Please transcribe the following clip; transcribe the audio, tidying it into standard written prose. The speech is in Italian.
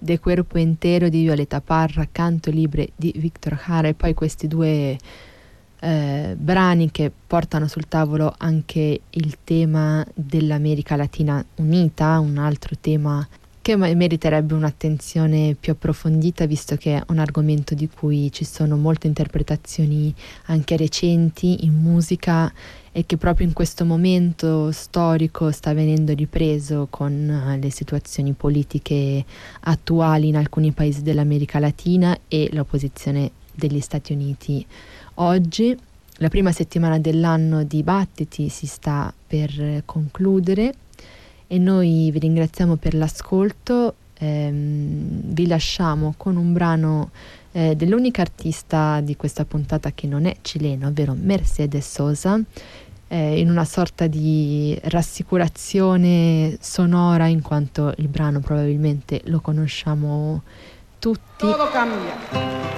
De Cuerpo Entero di Violeta Parra, Canto Libre di Victor Jara, e poi questi due brani che portano sul tavolo anche il tema dell'America Latina unita, un altro tema che meriterebbe un'attenzione più approfondita, visto che è un argomento di cui ci sono molte interpretazioni anche recenti in musica e che proprio in questo momento storico sta venendo ripreso con le situazioni politiche attuali in alcuni paesi dell'America Latina e la posizione degli Stati Uniti. Oggi, la prima settimana dell'anno di Battiti si sta per concludere e noi vi ringraziamo per l'ascolto. Vi lasciamo con un brano dell'unica artista di questa puntata che non è cileno, ovvero Mercedes Sosa, in una sorta di rassicurazione sonora, in quanto il brano probabilmente lo conosciamo tutti. Todo cambia.